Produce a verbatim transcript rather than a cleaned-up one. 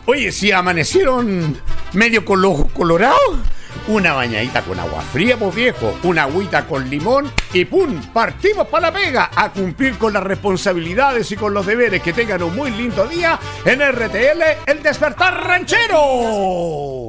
Oye, si amanecieron medio con los ojos colorados, una bañadita con agua fría, pues viejo, una agüita con limón y ¡pum! Partimos para la pega a cumplir con las responsabilidades y con los deberes. Que tengan un muy lindo día en R T L, El Despertar Ranchero.